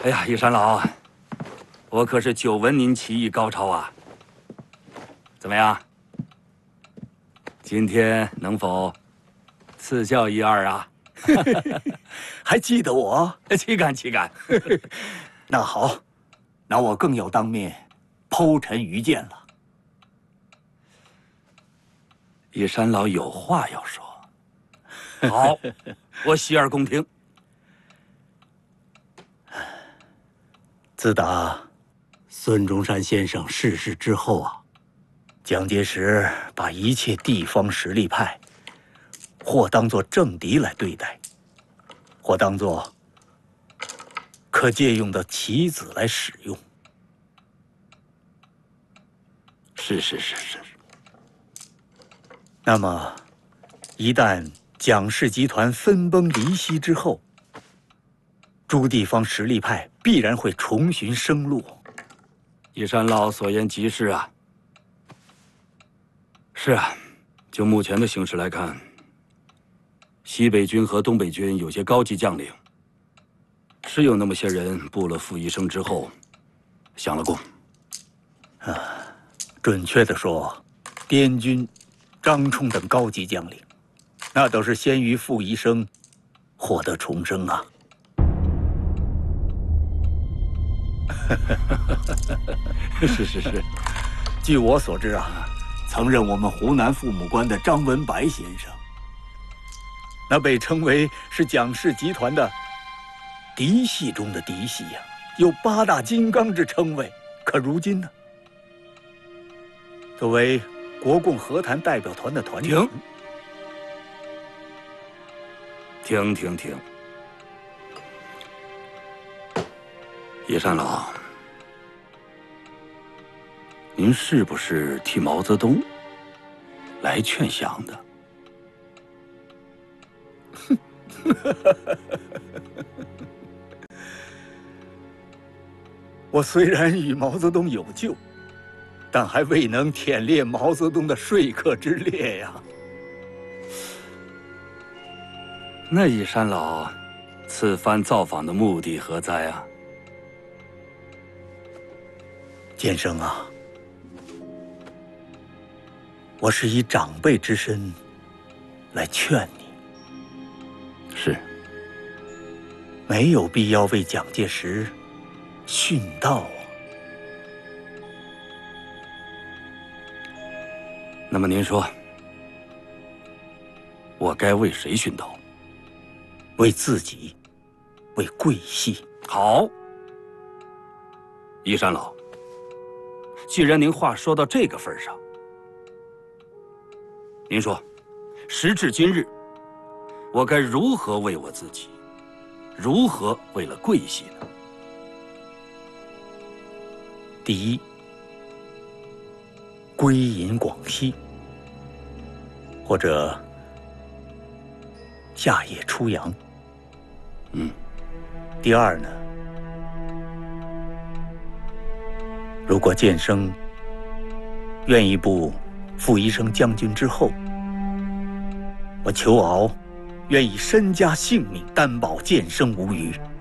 哎呀，义山老，我可是久闻您棋艺高超啊。怎么样？今天能否赐教一二啊？ 还记得我？ 岂敢岂敢！ 那好，那我更要当面剖陈愚见了。 义山老有话要说。好，我洗耳恭听。 自打孙中山先生逝世之后啊，蒋介石把一切地方实力派或当作政敌来对待，或当作可借用的棋子来使用。 是。 那么，一旦蒋氏集团分崩离析之后，诸地方实力派必然会重寻生路。 义山老所言极是啊。是啊，就目前的形势来看，西北军和东北军有些高级将领，是有那么些人步了傅医生之后，想了功。 准确地说，滇军张冲等高级将领，那都是先于傅医生获得重生啊。 是。 据我所知啊，曾任我们湖南父母官的张文白先生，那被称为是蒋氏集团的嫡系中的嫡系呀，有8大金刚之称谓。可如今呢，作为国共和谈代表团的团长， 停！义山老，您是不是替毛泽东来劝降的？ 我虽然与毛泽东有旧，但还未能舔猎毛泽东的说客之猎呀。 那义山老此番造访的目的何在啊？ 剑生啊，我是以长辈之身来劝你， 是没有必要为蒋介石殉道啊。 那么您说，我该为谁殉道？ 为自己，为桂系。 好，义山老，既然您话说到这个份上，您说，时至今日，我该如何为我自己，如何为了桂系呢？ 第一，归隐广西，或者夏夜出洋。第二呢，如果剑生愿意步傅医生将军之后，我求敖愿以身家性命担保剑生无虞。